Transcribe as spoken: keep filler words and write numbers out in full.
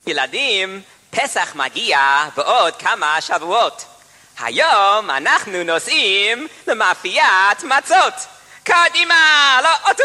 ילדים, פסח מגיע בעוד כמה שבועות. היום אנחנו נוסעים למאפיית מצות. קדימה, לאוטובוס!